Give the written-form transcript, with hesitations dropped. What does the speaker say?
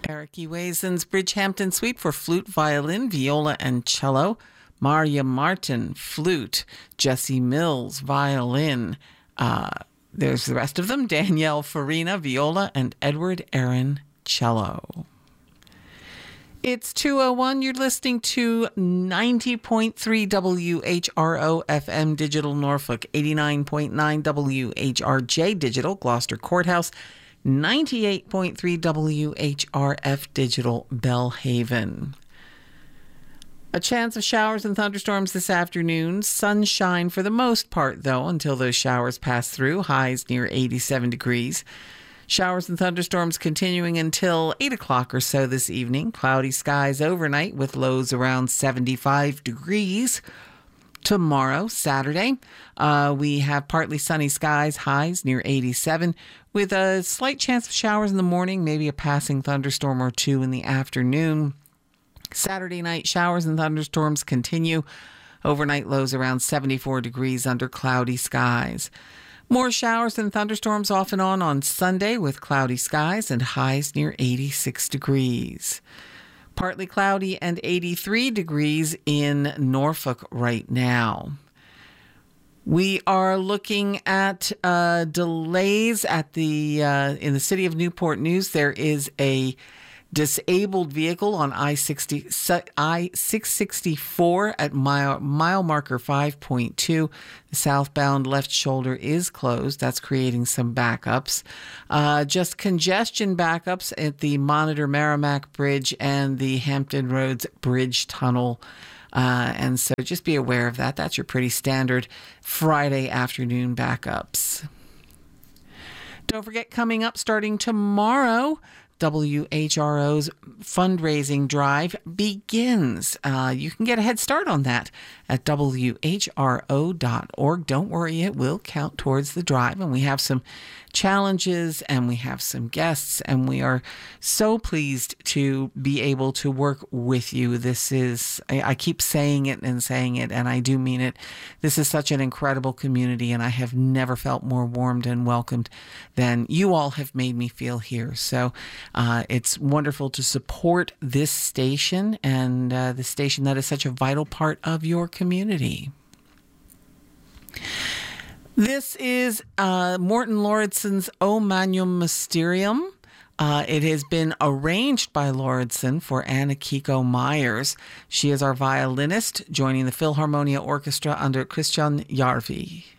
Eric Ewazen's Bridgehampton Suite for flute, violin, viola, and cello. Maria Martin, flute. Jesse Mills, violin. There's the rest of them. Danielle Farina, viola, and Edward Aaron, cello. It's 2:01. You're listening to 90.3 WHRO FM Digital Norfolk, 89.9 WHRJ Digital Gloucester Courthouse, 98.3 WHRF Digital Bellhaven. A chance of showers and thunderstorms this afternoon. Sunshine for the most part, though, until those showers pass through. Highs near 87 degrees. Showers and thunderstorms continuing until 8 o'clock or so this evening. Cloudy skies overnight with lows around 75 degrees. Tomorrow, Saturday, we have partly sunny skies, highs near 87, with a slight chance of showers in the morning, maybe a passing thunderstorm or two in the afternoon. Saturday night, showers and thunderstorms continue. Overnight lows around 74 degrees under cloudy skies. More showers and thunderstorms off and on Sunday with cloudy skies and highs near 86 degrees. Partly cloudy and 83 degrees in Norfolk right now. We are looking at delays at in the city of Newport News. There is a disabled vehicle on I-664 at mile marker 5.2. The southbound left shoulder is closed. That's creating some backups. Just congestion backups at the Monitor Merrimack Bridge and the Hampton Roads Bridge Tunnel. And so just be aware of that. That's your pretty standard Friday afternoon backups. Don't forget, coming up starting tomorrow, WHRO's fundraising drive begins. You can get a head start on that at WHRO.org. Don't worry, it will count towards the drive. And we have some challenges and we have some guests, and we are so pleased to be able to work with you. This is, I keep saying it, and I do mean it. This is such an incredible community, and I have never felt more warmed and welcomed than you all have made me feel here. So it's wonderful to support this station and the station that is such a vital part of your community. This is Morton Lauridsen's O Magnum Mysterium. It has been arranged by Lauridsen for Anna Kiko Myers. She is our violinist, joining the Philharmonia Orchestra under Christian Järvi.